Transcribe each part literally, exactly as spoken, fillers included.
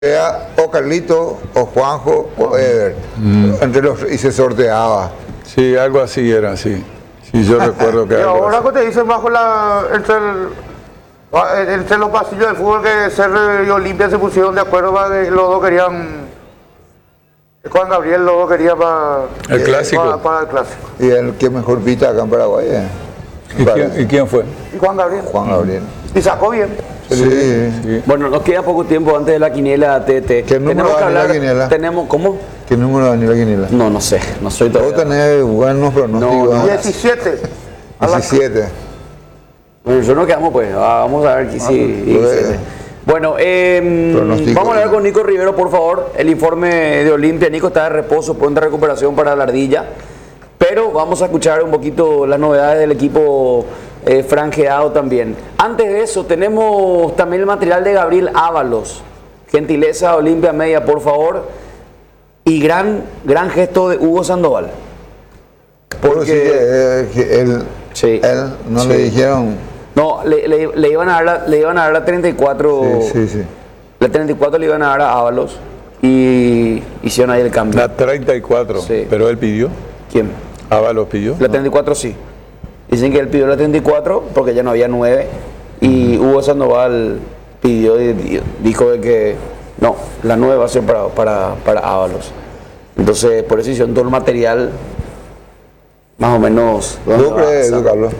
Era o Carlito, o Juanjo, o Ever. Mm. Entre los, y se sorteaba. Sí, algo así era, sí. Sí, yo recuerdo que y algo ahora así. que te dicen bajo la... Entre, el, entre los pasillos del fútbol que Cerro y Olimpia se pusieron de acuerdo para que los dos querían... Juan Gabriel los dos quería para... El clásico. Para, para el clásico. Y el que mejor pita acá en Paraguay. Eh. ¿Y, quién, ¿Y quién fue? Y Juan Gabriel. Juan Gabriel. Y sacó bien. Sí, sí. Bueno, nos queda poco tiempo antes de la quiniela T T. ¿Qué número Tenemos que va a venir hablar. la quiniela? Tenemos, ¿cómo? ¿Qué número va a venir la quiniela? No, no sé, no soy Vos todavía. tenés buenos pronósticos. No, no. diecisiete. diecisiete. Bueno, yo no quedamos pues, vamos a ver si... Ah, diecisiete. Bueno, eh, vamos a hablar con Nico Rivero, por favor. El informe de Olimpia. Nico está de reposo, pronta recuperación para la ardilla. Pero vamos a escuchar un poquito las novedades del equipo eh, franjeado también. Antes de eso, tenemos también el material de Gabriel Ábalos. Gentileza Olimpia Media, por favor. Y gran, gran gesto de Hugo Sandoval. Porque sí, eh, que él, Sí. él no Sí. le dijeron. No, le, le, le, iban a dar la, le iban a dar la treinta y cuatro. Sí, sí, sí. La treinta y cuatro le iban a dar a Ábalos. Y hicieron ahí el cambio. La treinta y cuatro, Sí. pero él pidió. ¿Quién? Ábalos pidió. La treinta y cuatro sí. Dicen que él pidió la treinta y cuatro porque ya no había nueve. Y Hugo Sandoval pidió y y dijo de que no, la nueve va a ser para, para, para Ábalos. Entonces, por eso hicieron todo el material más o menos. ¿dónde ¿Tú va a crees, pasar? Carlos?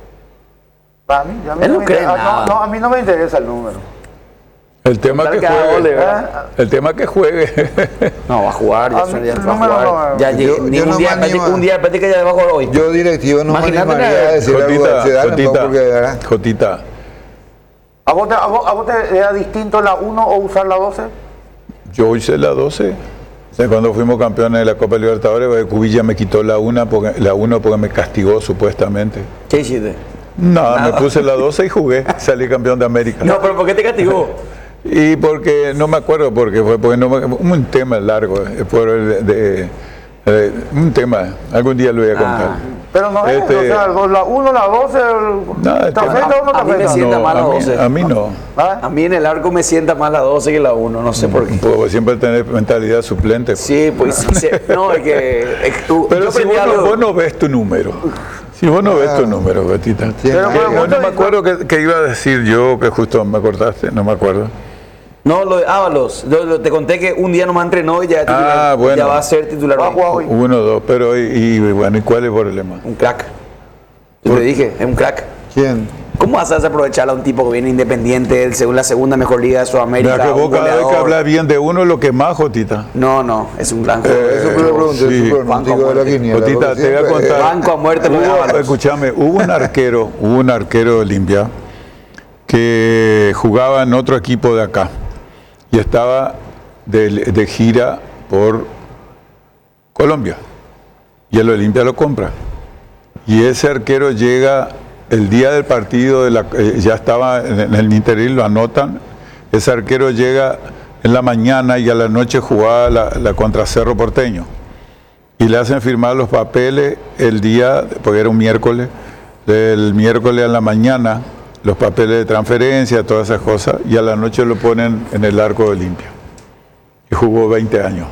A mí, a mí Él no me cree interesa, nada. no, no, a mí no me interesa el número. El tema Tal que que haga juegue. goles, ¿verdad? El tema que juegue. No, va a jugar, ya, A son- mí ya el va a número jugar. no, Ya, yo- ni yo un, no día me de práctica, animo. un día de práctica ya va a jugar hoy. Yo directivo no me Imagínate animaría la- a decir algo Jotita, de Zidane, no, Jotita, porque ¿verdad? Jotita, ¿A vos, te, a, vos, ¿A vos te era distinto la uno o usar la doce? yo hice la doce. O sea, cuando fuimos campeones de la Copa Libertadores, pues, Cubilla me quitó la una porque, la uno porque me castigó supuestamente. ¿Qué hiciste? Nada, me puse la doce y jugué. Salí campeón de América. No, pero ¿por qué te castigó? Y porque, no me acuerdo porque fue, porque no me, un tema largo, eh, por el de, eh, un tema, algún día lo voy a contar. Ah. Pero no es, Este- o sea, la uno, la doce, No, ¿te este- afecta o no te a mí me afecta? sienta No, mal la a mí, doce. a mí no. ¿Ah? A mí en el arco me sienta más la doce que la uno, no sé por qué. Puedo siempre tener mentalidad suplente. pues. Sí, pues sí, se- no, es que es que tú, Pero yo si aprendí vos no, algo- vos no ves tu número. Si vos no ves tu número, Betita. Pero, Que- pero, no, no me pero- acuerdo qué qué iba a decir yo, que justo me cortaste, no me acuerdo. No, lo de Ábalos, yo, yo te conté que un día nomás entrenó y ya, es titular, Ah, bueno. ya va a ser titular Va a hoy. jugar hoy. Uno, dos, pero y, y bueno, ¿y cuál es el problema? Un crack. Yo te dije, es un crack. ¿Quién? ¿Cómo vas a desaprovechar a un tipo que viene independiente, según la segunda mejor liga de Sudamérica? Mira que vos un cada vez que goleador? hablas bien de uno, lo que más, Jotita. No, no, es un gran jugador. Eso me lo pregunté, sí. su pronóstico de la quiniela. Jotita, porque te voy a siempre, contar. Banco a muerte lo de Hubo- Ábalos. escúchame, hubo un arquero, hubo un arquero de Olimpia que jugaba en otro equipo de acá y estaba de, de gira por Colombia y el Olimpia lo compra y ese arquero llega el día del partido de la, eh, ya estaba en, en el interín, lo anotan, ese arquero llega en la mañana y a la noche jugaba la, la contra Cerro Porteño y le hacen firmar los papeles el día, porque era un miércoles, del miércoles a la mañana, los papeles de transferencia, todas esas cosas, y a la noche lo ponen en el arco de Olimpia. Y jugó veinte años.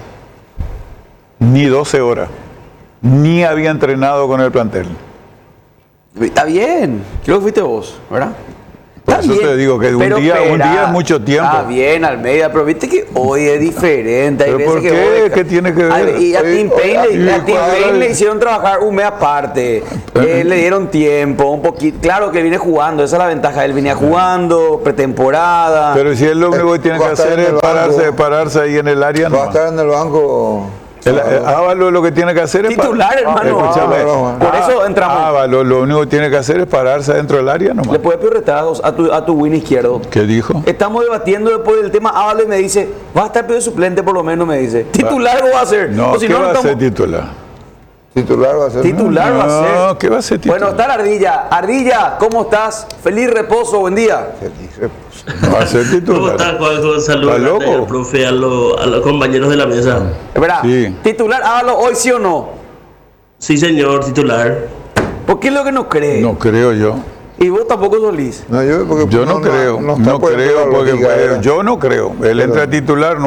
Ni doce horas. Ni había entrenado con el plantel. Está bien, creo que fuiste vos, ¿verdad? Por Está eso te digo que un pero día- un espera, día es mucho tiempo. Está bien, Almeida, pero viste que hoy es diferente. Hay ¿Pero veces por que qué? hoy- ¿Qué tiene que ver? Ay, y a Oye, Tim Payne, oye, le, a Tim ¿cuál? Payne le hicieron trabajar un mes aparte. Eh, le dieron tiempo, un poquito. Claro que él viene jugando, esa es la ventaja. Él venía jugando, pretemporada. Pero si él lo único que tiene Va que a estar hacer en es el pararse, banco. pararse ahí en el área. Va a No. estar en el banco. El, el Ábalos lo que tiene que hacer es pa- Titular, hermano. Escúchame. Ah, Por eso entramos. Ábalos lo único que tiene que hacer es pararse dentro del área nomás. Le puedes pedir retados a tu, a tu win izquierdo. ¿Qué dijo? Estamos debatiendo después del tema Ábalos y me dice, va a estar peor suplente por lo menos, me dice. ¿Titular o va a ser? No, O si ¿qué no, va a estamos- ser titular? Titular va a ser. Titular va a ser. No, ¿qué va a ser titular? Bueno, está la Ardilla. Ardilla, ¿cómo estás? Feliz reposo, buen día. No va a ser ¿Cómo titular. estás, Juanjo? Saludos ¿Está loco? al profe, a, lo- a los compañeros de la mesa. Es verdad. Sí. Titular, hágalo hoy, ¿sí o no? Sí, señor, titular. ¿Por qué es lo que no cree? No creo yo. Y vos tampoco Solís. No, yo, porque Yo no, creo, no, está por dentro de creo, la porque lógica, eh, era. yo no creo. Él entra titular.